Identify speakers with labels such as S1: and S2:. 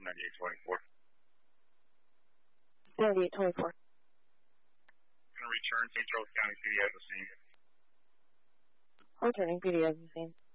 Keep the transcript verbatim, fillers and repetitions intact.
S1: ninety-eight twenty-four.
S2: ninety-eight twenty-four.
S1: Going to return Saint Charles County P D as a scene.
S2: Returning P D as a scene.